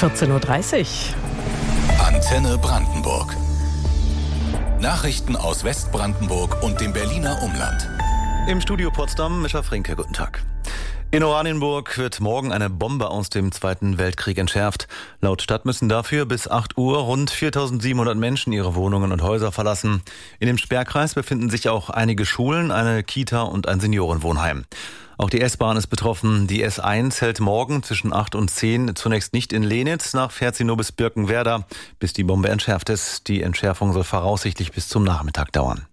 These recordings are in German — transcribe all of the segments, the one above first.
14:30 Uhr. Antenne Brandenburg. Nachrichten aus Westbrandenburg und dem Berliner Umland. Im Studio Potsdam, Mischa Frinke, guten Tag. In Oranienburg wird morgen eine Bombe aus dem Zweiten Weltkrieg entschärft. Laut Stadt müssen dafür bis 8 Uhr rund 4.700 Menschen ihre Wohnungen und Häuser verlassen. In dem Sperrkreis befinden sich auch einige Schulen, eine Kita und ein Seniorenwohnheim. Auch die S-Bahn ist betroffen. Die S1 hält morgen zwischen 8 und 10 zunächst nicht in Lenitz. Nach fährt sie nur bis Birkenwerder, bis die Bombe entschärft ist. Die Entschärfung soll voraussichtlich bis zum Nachmittag dauern.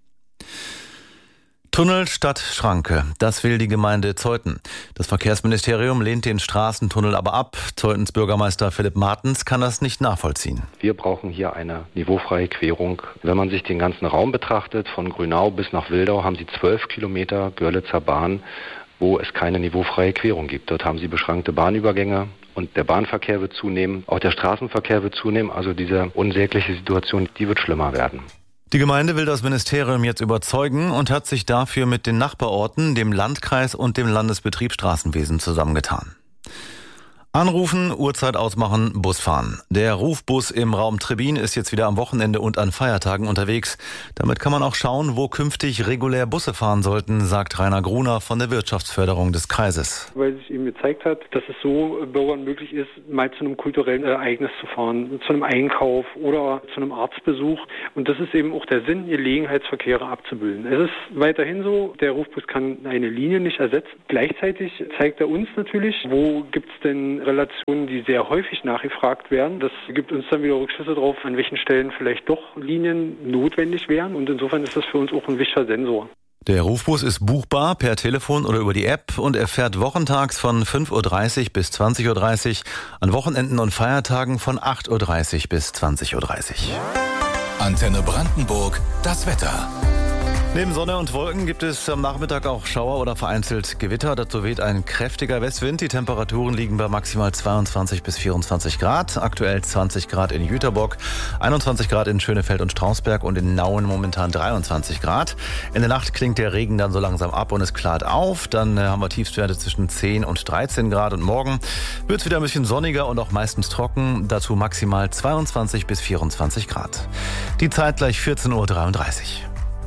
Tunnel statt Schranke, das will die Gemeinde Zeuthen. Das Verkehrsministerium lehnt den Straßentunnel aber ab. Zeuthens Bürgermeister Philipp Martens kann das nicht nachvollziehen. Wir brauchen hier eine niveaufreie Querung. Wenn man sich den ganzen Raum betrachtet, von Grünau bis nach Wildau, haben Sie 12 Kilometer Görlitzer Bahn, wo es keine niveaufreie Querung gibt. Dort haben Sie beschränkte Bahnübergänge und der Bahnverkehr wird zunehmen, auch der Straßenverkehr wird zunehmen. Also diese unsägliche Situation, die wird schlimmer werden. Die Gemeinde will das Ministerium jetzt überzeugen und hat sich dafür mit den Nachbarorten, dem Landkreis und dem Landesbetrieb Straßenwesen zusammengetan. Anrufen, Uhrzeit ausmachen, Bus fahren. Der Rufbus im Raum Trebbin ist jetzt wieder am Wochenende und an Feiertagen unterwegs. Damit kann man auch schauen, wo künftig regulär Busse fahren sollten, sagt Rainer Gruner von der Wirtschaftsförderung des Kreises. Weil sich eben gezeigt hat, dass es so Bürgern möglich ist, mal zu einem kulturellen Ereignis zu fahren, zu einem Einkauf oder zu einem Arztbesuch. Und das ist eben auch der Sinn, Gelegenheitsverkehre abzubilden. Es ist weiterhin so, der Rufbus kann eine Linie nicht ersetzen. Gleichzeitig zeigt er uns natürlich, wo gibt es denn Relationen, die sehr häufig nachgefragt werden. Das gibt uns dann wieder Rückschlüsse darauf, an welchen Stellen vielleicht doch Linien notwendig wären. Und insofern ist das für uns auch ein wichtiger Sensor. Der Rufbus ist buchbar per Telefon oder über die App und er fährt wochentags von 5:30 Uhr bis 20:30 Uhr, an Wochenenden und Feiertagen von 8:30 Uhr bis 20:30 Uhr. Antenne Brandenburg, das Wetter. Neben Sonne und Wolken gibt es am Nachmittag auch Schauer oder vereinzelt Gewitter. Dazu weht ein kräftiger Westwind. Die Temperaturen liegen bei maximal 22 bis 24 Grad. Aktuell 20 Grad in Jüterbock, 21 Grad in Schönefeld und Strausberg und in Nauen momentan 23 Grad. In der Nacht klingt der Regen dann so langsam ab und es klart auf. Dann haben wir Tiefstwerte zwischen 10 und 13 Grad und morgen wird es wieder ein bisschen sonniger und auch meistens trocken. Dazu maximal 22 bis 24 Grad. Die Zeit gleich 14:33 Uhr.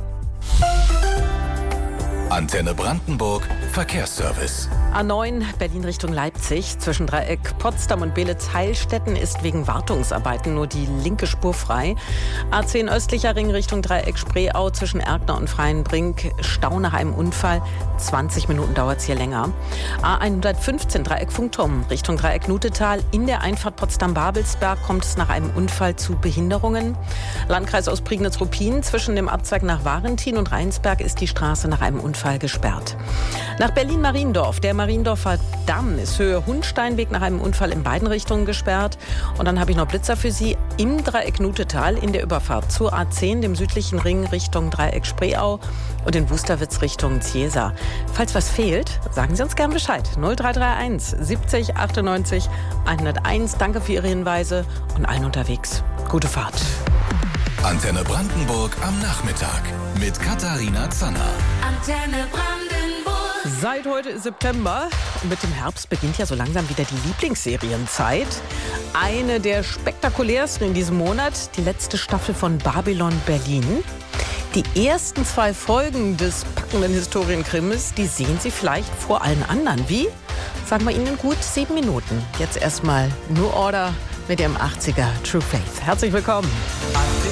Antenne Brandenburg, Verkehrsservice. A9 Berlin Richtung Leipzig zwischen Dreieck Potsdam und Beelitz-Heilstätten ist wegen Wartungsarbeiten nur die linke Spur frei. A10 östlicher Ring Richtung Dreieck Spreeau zwischen Erkner und Freienbrink. Stau nach einem Unfall. 20 Minuten dauert es hier länger. A115 Dreieck Funkturm Richtung Dreieck Nutetal. In der Einfahrt Potsdam-Babelsberg kommt es nach einem Unfall zu Behinderungen. Landkreis Ostprignitz-Ruppin zwischen dem Abzweig nach Varentin und Rheinsberg ist die Straße nach einem Unfall gesperrt. Nach Berlin-Mariendorf. Der Mariendorfer Damm ist Höhe Hundsteinweg nach einem Unfall in beiden Richtungen gesperrt. Und dann habe ich noch Blitzer für Sie im Dreieck Nutetal in der Überfahrt zur A10, dem südlichen Ring Richtung Dreieck Spreeau und in Wusterwitz Richtung Ziesa. Falls was fehlt, sagen Sie uns gern Bescheid. 0331 70 98 101. Danke für Ihre Hinweise und allen unterwegs. Gute Fahrt. Antenne Brandenburg am Nachmittag mit Katharina Zanner. Antenne Brandenburg. Seit heute ist September und mit dem Herbst beginnt ja so langsam wieder die Lieblingsserienzeit. Eine der spektakulärsten in diesem Monat, die letzte Staffel von Babylon Berlin. Die ersten 2 Folgen des packenden Historienkrimis, die sehen Sie vielleicht vor allen anderen. Wie? Sagen wir Ihnen in gut 7 Minuten. Jetzt erstmal New Order mit Ihrem 80er True Faith. Herzlich willkommen.